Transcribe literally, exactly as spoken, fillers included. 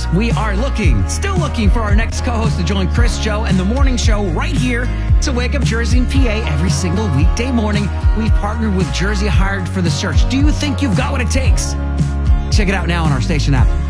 Yes, we are looking, still looking for our next co-host to join Chris, Joe, and the morning show right here to Wake Up Jersey and P A every single weekday morning. We've partnered with Jersey Hired for the search. Do you think you've got what it takes? Check it out now on our station app.